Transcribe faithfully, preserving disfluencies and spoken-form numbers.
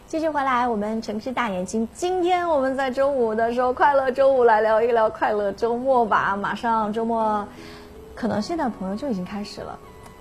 继续回来，我们城市大眼睛。今天我们在周五的时候，快乐周五来聊一聊快乐周末吧。马上周末，可能现在朋友就已经开始了。